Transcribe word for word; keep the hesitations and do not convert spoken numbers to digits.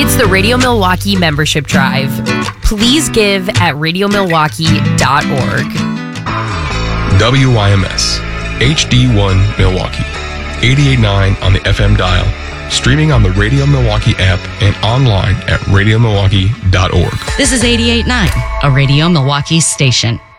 It's the Radio Milwaukee Membership Drive. Please give at radio milwaukee dot org. W Y M S, H D one Milwaukee, eighty-eight point nine on the F M dial, streaming on the Radio Milwaukee app and online at radio milwaukee dot org. This is eighty-eight point nine, a Radio Milwaukee station.